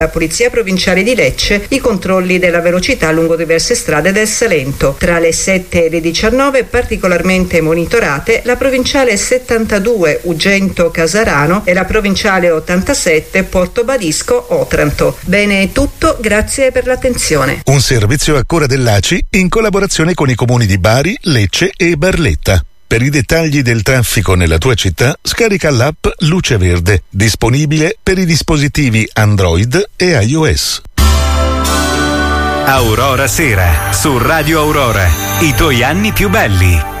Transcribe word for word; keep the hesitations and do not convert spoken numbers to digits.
La Polizia Provinciale di Lecce i controlli della velocità lungo diverse strade del Salento. Tra le sette e le diciannove particolarmente monitorate la provinciale settantadue Ugento-Casarano e la provinciale ottantasette Porto Badisco-Otranto. Bene, è tutto, grazie per l'attenzione. Un servizio a cura dell'A C I in collaborazione con i comuni di Bari, Lecce e Barletta. Per i dettagli del traffico nella tua città, scarica l'app Luce Verde, disponibile per i dispositivi Android e iOS. Aurora Sera, su Radio Aurora, i tuoi anni più belli.